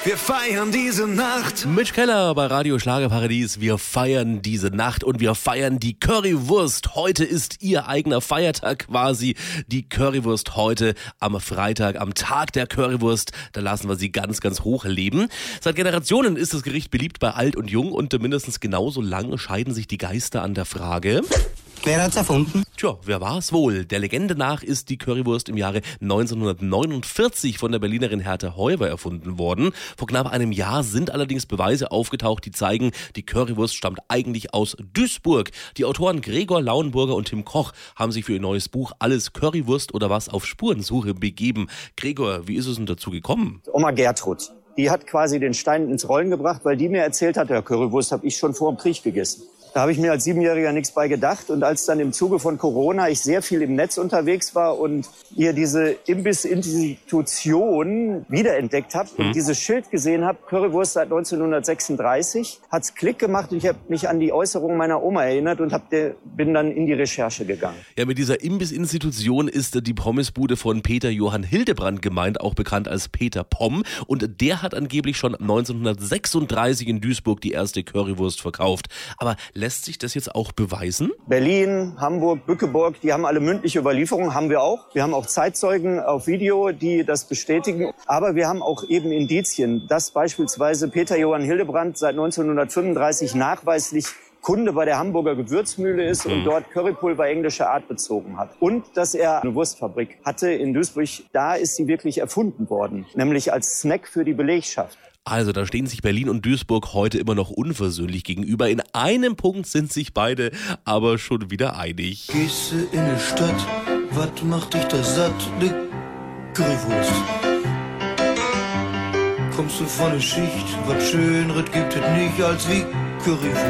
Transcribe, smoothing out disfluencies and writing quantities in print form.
Wir feiern diese Nacht. Mitch Keller bei Radio Schlagerparadies. Wir feiern diese Nacht und wir feiern die Currywurst. Heute ist ihr eigener Feiertag quasi. Die Currywurst heute am Freitag, am Tag der Currywurst. Da lassen wir sie ganz, ganz hoch leben. Seit Generationen ist das Gericht beliebt bei alt und jung und mindestens genauso lange scheiden sich die Geister an der Frage: Wer hat's erfunden? Tja, wer war's wohl? Der Legende nach ist die Currywurst im Jahre 1949 von der Berlinerin Hertha Heuwer erfunden worden. Vor knapp einem Jahr sind allerdings Beweise aufgetaucht, die zeigen, die Currywurst stammt eigentlich aus Duisburg. Die Autoren Gregor Lauenburger und Tim Koch haben sich für ihr neues Buch Alles Currywurst oder was auf Spurensuche begeben. Gregor, wie ist es denn dazu gekommen? Oma Gertrud, die hat quasi den Stein ins Rollen gebracht, weil die mir erzählt hat, ja, Currywurst habe ich schon vor dem Krieg gegessen. Da habe ich mir als 7-Jähriger nichts bei gedacht. Und als dann im Zuge von Corona ich sehr viel im Netz unterwegs war und ihr diese Imbissinstitution wiederentdeckt habe und dieses Schild gesehen habe, Currywurst seit 1936, hat's Klick gemacht und ich habe mich an die Äußerung meiner Oma erinnert und bin dann in die Recherche gegangen. Ja, mit dieser Imbissinstitution ist die Pommesbude von Peter Johann Hildebrand gemeint, auch bekannt als Peter Pomm. Und der hat angeblich schon 1936 in Duisburg die erste Currywurst verkauft. Aber lässt sich das jetzt auch beweisen? Berlin, Hamburg, Bückeburg, die haben alle mündliche Überlieferungen, haben wir auch. Wir haben auch Zeitzeugen auf Video, die das bestätigen. Aber wir haben auch eben Indizien, dass beispielsweise Peter Johann Hildebrand seit 1935 nachweislich Kunde bei der Hamburger Gewürzmühle ist und dort Currypulver englischer Art bezogen hat. Und dass er eine Wurstfabrik hatte in Duisburg. Da ist sie wirklich erfunden worden, nämlich als Snack für die Belegschaft. Also da stehen sich Berlin und Duisburg heute immer noch unversöhnlich gegenüber. In einem Punkt sind sich beide aber schon wieder einig. Gehst du in die Stadt, was macht dich da satt? Ne Currywurst. Kommst du von der Schicht, was Schöneres gibt es nicht als wie Currywurst.